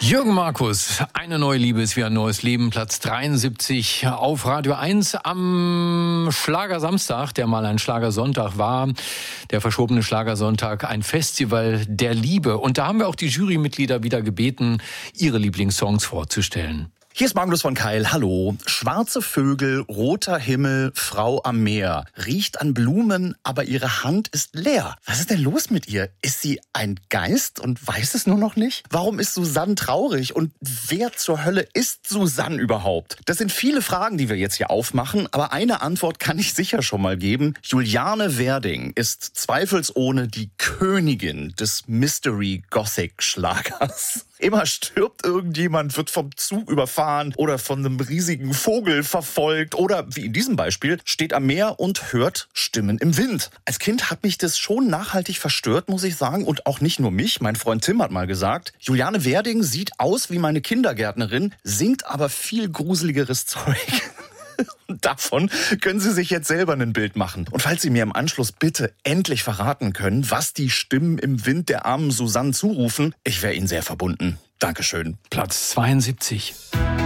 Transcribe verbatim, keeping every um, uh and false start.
Jürgen Markus, eine neue Liebe ist wie ein neues Leben, Platz dreiundsiebzig auf Radio eins am Schlagersamstag, der mal ein Schlagersonntag war, der verschobene Schlagersonntag, ein Festival der Liebe. Und da haben wir auch die Jurymitglieder wieder gebeten, ihre Lieblingssongs vorzustellen. Hier ist Magnus von Keil, hallo. Schwarze Vögel, roter Himmel, Frau am Meer. Riecht an Blumen, aber ihre Hand ist leer. Was ist denn los mit ihr? Ist sie ein Geist und weiß es nur noch nicht? Warum ist Susanne traurig? Und wer zur Hölle ist Susanne überhaupt? Das sind viele Fragen, die wir jetzt hier aufmachen, aber eine Antwort kann ich sicher schon mal geben. Juliane Werding ist zweifelsohne die Königin des Mystery-Gothic-Schlagers. Immer stirbt irgendjemand, wird vom Zug überfahren oder von einem riesigen Vogel verfolgt oder, wie in diesem Beispiel, steht am Meer und hört Stimmen im Wind. Als Kind hat mich das schon nachhaltig verstört, muss ich sagen. Und auch nicht nur mich. Mein Freund Tim hat mal gesagt, Juliane Werding sieht aus wie meine Kindergärtnerin, singt aber viel gruseligeres Zeug. Und davon können Sie sich jetzt selber ein Bild machen. Und falls Sie mir im Anschluss bitte endlich verraten können, was die Stimmen im Wind der armen Susanne zurufen, ich wäre Ihnen sehr verbunden. Dankeschön. Platz zweiundsiebzig.